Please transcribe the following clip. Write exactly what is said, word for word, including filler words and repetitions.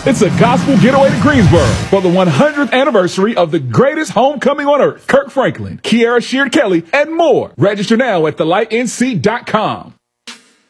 It's a gospel getaway to Greensboro for the one hundredth anniversary of the greatest homecoming on earth. Kirk Franklin, Kiara Sheard Kelly, and more. Register now at the light n c dot com.